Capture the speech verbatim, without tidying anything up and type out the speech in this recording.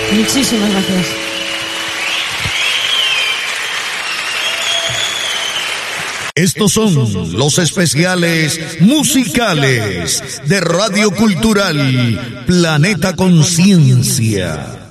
Muchísimas gracias. Estos son los especiales musicales de Radio Cultural Planeta Conciencia.